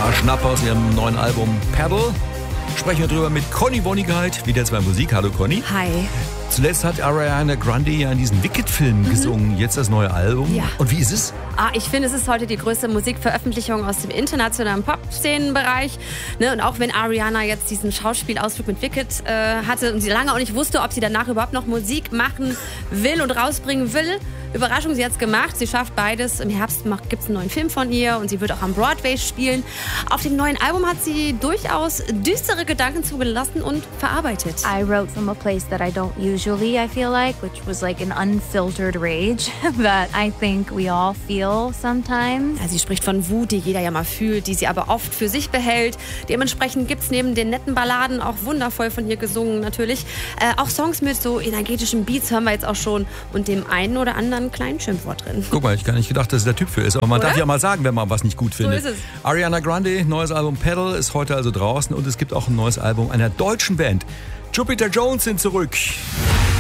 paar Schnapper aus ihrem neuen Album Paddle. Sprechen wir drüber mit Conny Wonigkeit, wieder zwei Musik. Hallo Conny. Hi. Zuletzt hat Ariana Grande ja in diesen Wicked-Film gesungen, jetzt das neue Album. Ja. Und wie ist es? Ich finde, es ist heute die größte Musikveröffentlichung aus dem internationalen Pop-Szenenbereich. Ne? Und auch wenn Ariana jetzt diesen Schauspielausflug mit Wicked hatte und sie lange auch nicht wusste, ob sie danach überhaupt noch Musik machen will und rausbringen will. Überraschung, sie hat es gemacht. Sie schafft beides. Im Herbst gibt es einen neuen Film von ihr und sie wird auch am Broadway spielen. Auf dem neuen Album hat sie durchaus düstere Gedanken zugelassen und verarbeitet. I wrote from a place that I don't usually, I feel like, which was like an unfiltered rage that I think we all feel sometimes. Ja, sie spricht von Wut, die jeder ja mal fühlt, die sie aber oft für sich behält. Dementsprechend gibt es neben den netten Balladen auch wundervoll von ihr gesungen natürlich. Auch Songs mit so energetischen Beats hören wir jetzt auch schon und dem einen oder anderen kleinen Schimpfwort drin. Guck mal, ich gar nicht gedacht, dass es der Typ für ist. Aber man Oder? darf ja mal sagen, wenn man was nicht gut findet. So ist es. Ariana Grande, neues Album Paddle, ist heute also draußen. Und es gibt auch ein neues Album einer deutschen Band. Jupiter Jones sind zurück.